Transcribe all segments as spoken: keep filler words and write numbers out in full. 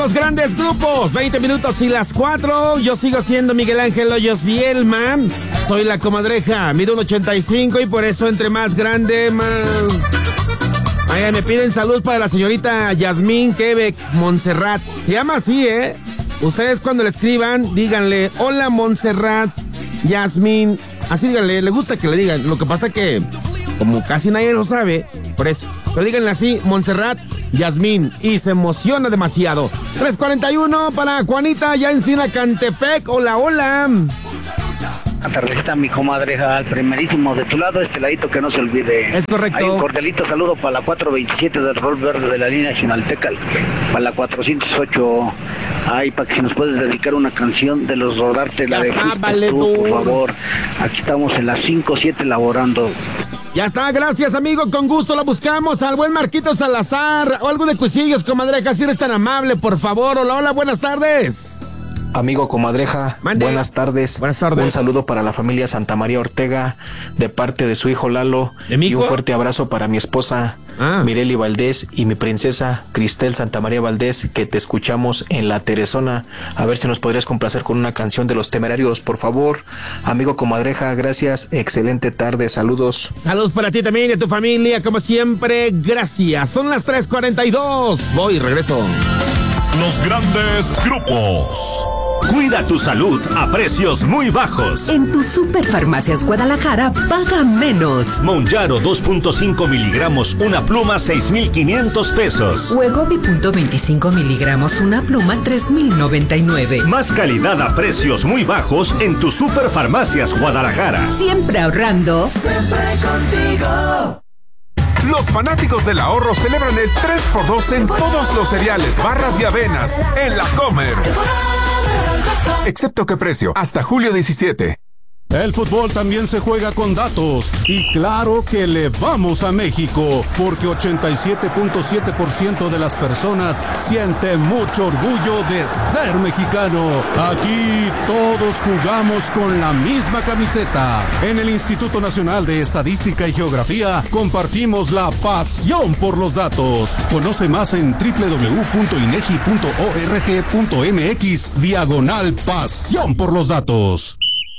Los grandes grupos, veinte minutos y las cuatro. Yo sigo siendo Miguel Ángel Hoyos Vielma. Soy la comadreja, mido un ochenta y cinco y por eso entre más grande, más... Ay, me piden salud para la señorita Yasmín Quebec Montserrat. Se llama así, ¿eh? Ustedes cuando le escriban, díganle, hola Montserrat, Yasmín. Así díganle, le gusta que le digan. Lo que pasa que, como casi nadie lo sabe, por eso. Pero díganle así, Montserrat, Yasmín, y se emociona demasiado. tres cuarenta y uno para Juanita, ya en Sinacantepec. Hola, hola. Tardecita, mi comadreja, al primerísimo de tu lado, este ladito que no se olvide. Es correcto. Hay un cordialito saludo para la cuatrocientos veintisiete del Rol Verde de la línea Chinalteca, para la cuatrocientos ocho. Ay, para que si nos puedes dedicar una canción de los Rodarte, la de está, vale tú, por favor. Aquí estamos en las cinco siete laborando. Ya está, gracias amigo, con gusto la buscamos al buen Marquito Salazar, o algo de Cuisillos, comadreja, si eres tan amable, por favor. Hola, hola, buenas tardes. Amigo comadreja, Mande. buenas tardes. Buenas tardes. Un saludo para la familia Santa María Ortega, de parte de su hijo Lalo. ¿De mi hijo? Y un fuerte abrazo para mi esposa, ah. Mireli Valdés, y mi princesa, Cristel Santa María Valdés, que te escuchamos en La Teresona. A ver si nos podrías complacer con una canción de Los Temerarios, por favor. Amigo comadreja, gracias. Excelente tarde, saludos. Saludos para ti también y a tu familia, como siempre, gracias. Son las tres cuarenta y dos. Voy, regreso. Los grandes grupos. Cuida tu salud a precios muy bajos. En tu Superfarmacias Guadalajara, paga menos. Monjaro dos punto cinco miligramos, una pluma, seis mil quinientos pesos. Wegovy punto veinticinco miligramos, una pluma, tres mil noventa y nueve. Más calidad a precios muy bajos en tu Superfarmacias Guadalajara. Siempre ahorrando. Siempre contigo. Los fanáticos del ahorro celebran el tres por dos en todos los cereales, barras y avenas en La Comer. Excepto qué precio, hasta julio diecisiete. El fútbol también se juega con datos y claro que le vamos a México porque ochenta y siete punto siete por ciento de las personas siente mucho orgullo de ser mexicano. Aquí todos jugamos con la misma camiseta. En el Instituto Nacional de Estadística y Geografía compartimos la pasión por los datos. Conoce más en doble u doble u doble u punto inegi punto org punto mx diagonal pasión por los datos.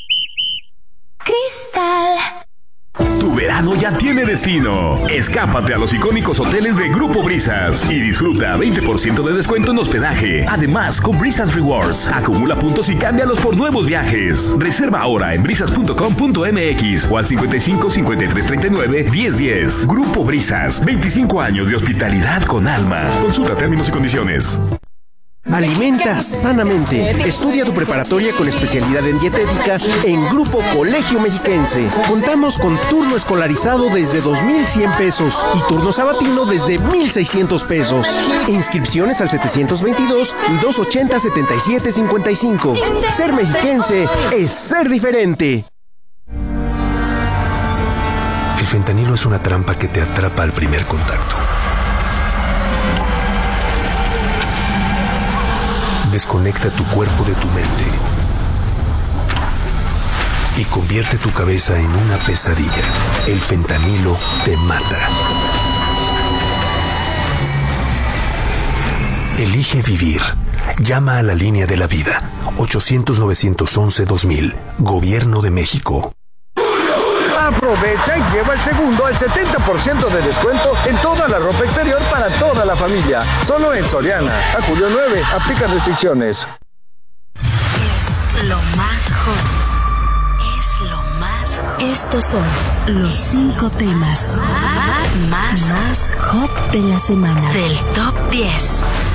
Cristal. Tu verano ya tiene destino. Escápate a los icónicos hoteles de Grupo Brisas y disfruta veinte por ciento de descuento en hospedaje. Además, con Brisas Rewards, acumula puntos y cámbialos por nuevos viajes. Reserva ahora en brisas punto com punto mx o al cincuenta y cinco, cincuenta y tres, treinta y nueve, diez, diez. Grupo Brisas, veinticinco años de hospitalidad con alma. Consulta términos y condiciones. Alimenta sanamente. Estudia tu preparatoria con especialidad en dietética en Grupo Colegio Mexiquense. Contamos con turno escolarizado desde dos mil cien pesos y turno sabatino desde mil seiscientos pesos. Inscripciones al setecientos veintidós, doscientos ochenta, setenta y siete cincuenta y cinco. Ser mexiquense es ser diferente. El fentanilo es una trampa que te atrapa al primer contacto. Desconecta tu cuerpo de tu mente y convierte tu cabeza en una pesadilla. El fentanilo te mata. Elige vivir. Llama a la línea de la vida. ochocientos, novecientos once, dos mil. Gobierno de México. Aprovecha y lleva el segundo al setenta por ciento de descuento en toda la ropa exterior para toda la familia. Solo en Soriana. A julio nueve. Aplica restricciones. Es lo más hot. Es lo más hot. Estos son los cinco temas más, más hot de la semana. Del top diez.